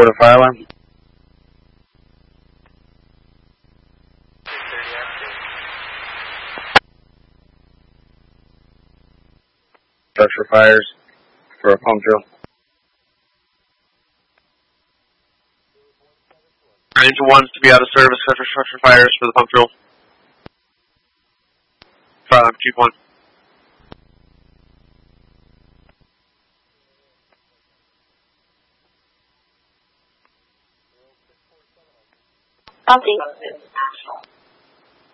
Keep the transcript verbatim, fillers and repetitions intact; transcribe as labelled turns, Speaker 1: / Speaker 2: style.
Speaker 1: Report a fire alarm. Structure fires for a pump drill. Range one's to be out of service after structure fires for the pump drill. Fire alarm, keep one.
Speaker 2: Pumping.